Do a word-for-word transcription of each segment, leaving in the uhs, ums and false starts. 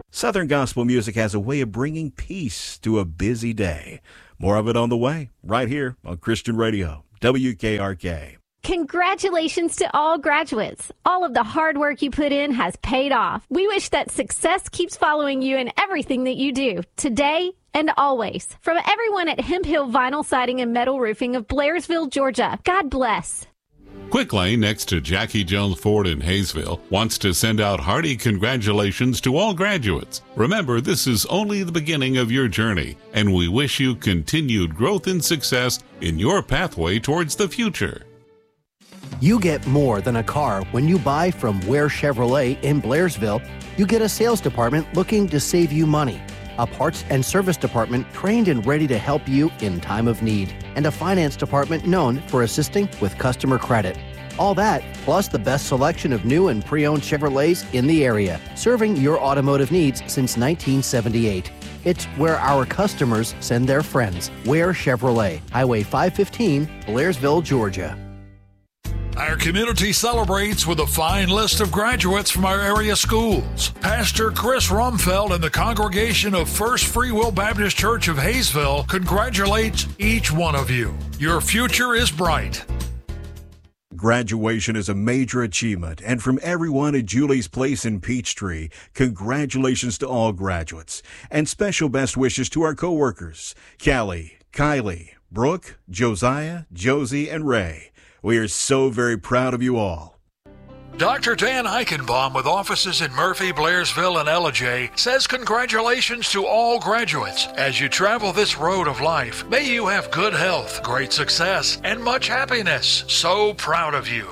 Southern gospel music has a way of bringing peace to a busy day. More of it on the way, right here on Christian Radio, W K R K. Congratulations to all graduates. All of the hard work you put in has paid off. We wish that success keeps following you in everything that you do, today and always. From everyone at Hemp Hill Vinyl Siding and Metal Roofing of Blairsville, Georgia, God bless. Quick Lane, next to Jackie Jones Ford in Hayesville, wants to send out hearty congratulations to all graduates. Remember, this is only the beginning of your journey, and we wish you continued growth and success in your pathway towards the future. You get more than a car when you buy from Ware Chevrolet in Blairsville. You get a sales department looking to save you money, a parts and service department trained and ready to help you in time of need, and a finance department known for assisting with customer credit. All that, plus the best selection of new and pre-owned Chevrolets in the area, serving your automotive needs since nineteen seventy-eight. It's where our customers send their friends. Ware Chevrolet, Highway five fifteen, Blairsville, Georgia. Our community celebrates with a fine list of graduates from our area schools. Pastor Chris Rumfeld and the congregation of First Free Will Baptist Church of Hayesville congratulates each one of you. Your future is bright. Graduation is a major achievement, and from everyone at Julie's Place in Peachtree, congratulations to all graduates, and special best wishes to our coworkers, Callie, Kylie, Brooke, Josiah, Josie, and Ray. We are so very proud of you all. Doctor Dan Eichenbaum with offices in Murphy, Blairsville, and Ellijay says congratulations to all graduates. As you travel this road of life, may you have good health, great success, and much happiness. So proud of you.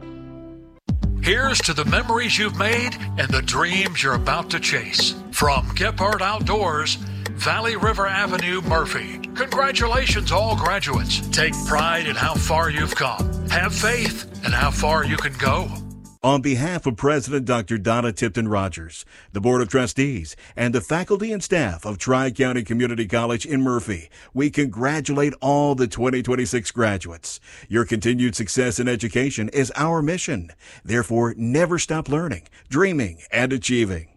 Here's to the memories you've made and the dreams you're about to chase. From Gephardt Outdoors, Valley River Avenue, Murphy. Congratulations, all graduates. Take pride in how far you've come. Have faith in how far you can go. On behalf of President Doctor Donna Tipton Rogers, the Board of Trustees, and the faculty and staff of Tri-County Community College in Murphy, we congratulate all the twenty twenty-six graduates. Your continued success in education is our mission. Therefore, never stop learning, dreaming, and achieving.